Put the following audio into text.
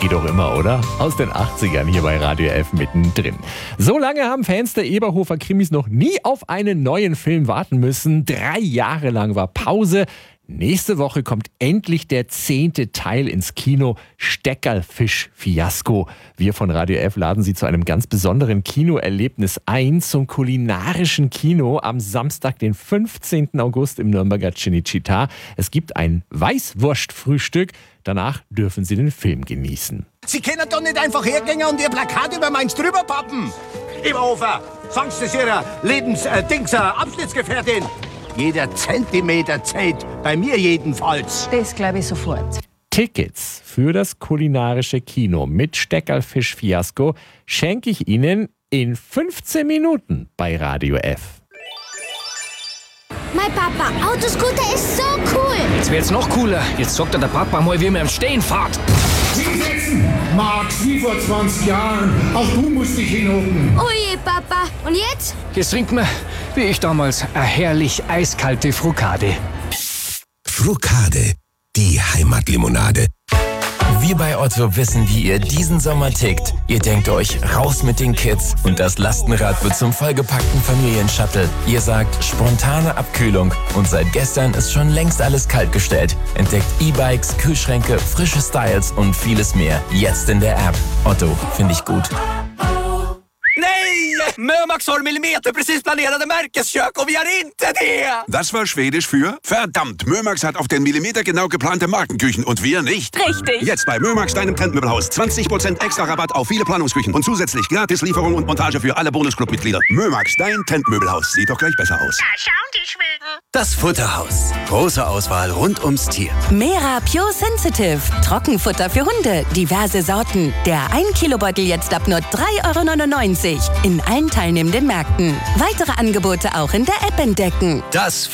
Geht doch immer, oder? Aus den 80ern hier bei Radio F mittendrin. So lange haben Fans der Eberhofer Krimis noch nie auf einen neuen Film warten müssen. 3 Jahre lang war Pause. Nächste Woche kommt endlich der 10. Teil ins Kino, Steckerlfisch-Fiasko. Wir von Radio F laden Sie zu einem ganz besonderen Kinoerlebnis ein, zum kulinarischen Kino am Samstag, den 15. August im Nürnberger Cinecittà. Es gibt ein Weißwurstfrühstück, danach dürfen Sie den Film genießen. Sie können doch nicht einfach hergehen und Ihr Plakat über meins drüber pappen. Eberhofer, sagst du es Ihrer Abschnittsgefährtin? Jeder Zentimeter zählt, bei mir jedenfalls. Das glaube ich sofort. Tickets für das kulinarische Kino mit Steckerlfisch-Fiasko schenke ich Ihnen in 15 Minuten bei Radio F. Mein Papa, Autoscooter ist so cool. Jetzt wird's noch cooler. Jetzt sagt der Papa mal, wie man im Stehen fährt. Hinsetzen, Max, wie vor 20 Jahren. Auch du musst dich hinhocken. Oje, Papa. Und jetzt? Jetzt trinken wir, wie ich damals, eine herrlich eiskalte Frucade. Frucade, die Heimatlimonade. Wir bei Otto wissen, wie ihr diesen Sommer tickt. Ihr denkt euch, raus mit den Kids und das Lastenrad wird zum vollgepackten Familienshuttle. Ihr sagt, spontane Abkühlung und seit gestern ist schon längst alles kaltgestellt. Entdeckt E-Bikes, Kühlschränke, frische Styles und vieles mehr. Jetzt in der App. Otto, finde ich gut. Nej! Mömax har millimeter precis planerade märkeskök och vi har inte det! Das war Schwedisch für verdammt, Mömax hat auf den Millimeter genau geplante Markenküchen und wir nicht. Richtig. Jetzt bei Mömax, deinem Trendmöbelhaus. 20% extra Rabatt auf viele Planungsküchen und zusätzlich Gratislieferung und Montage für alle Bonusclub-Mitglieder. Mömax, dein Trendmöbelhaus. Sieht doch gleich besser aus. Da schauen die Schweden. Das Futterhaus. Große Auswahl rund ums Tier. Mera Pure Sensitive. Trockenfutter für Hunde. Diverse Sorten. Der 1-Kilo-Beutel jetzt ab nur 3,99 € in allen teilnehmenden Märkten. Weitere Angebote auch in der App entdecken. Das